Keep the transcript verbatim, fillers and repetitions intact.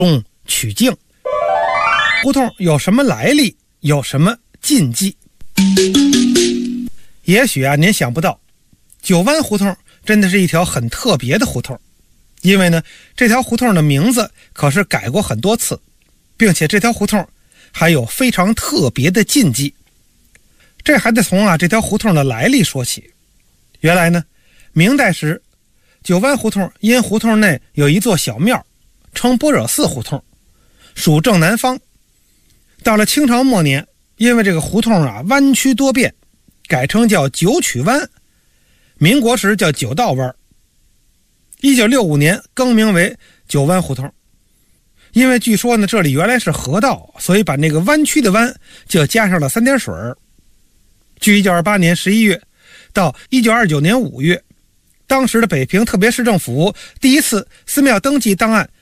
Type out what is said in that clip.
中取径。胡同有什么来历，有什么禁忌？也许啊，您想不到，九湾胡同真的是一条很特别的胡同，因为呢，这条胡同的名字可是改过很多次，并且这条胡同还有非常特别的禁忌。这还得从啊这条胡同的来历说起。原来呢，明代时，九湾胡同因胡同内有一座小庙，称般若寺胡同，属正南方。到了清朝末年，因为这个胡同啊弯曲多变，改称叫九曲湾，民国时叫九道湾。一九六五年更名为九湾胡同。因为据说呢这里原来是河道，所以把那个弯曲的弯就加上了三点水。据一九二八年十一月到一九二九年五月，当时的北平特别市政府第一次寺庙登记档案